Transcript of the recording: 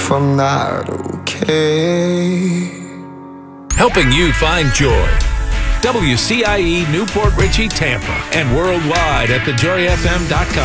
if I'm not okay. Helping you find joy. WCIE Newport Richey, Tampa, and worldwide at thejoyfm.com.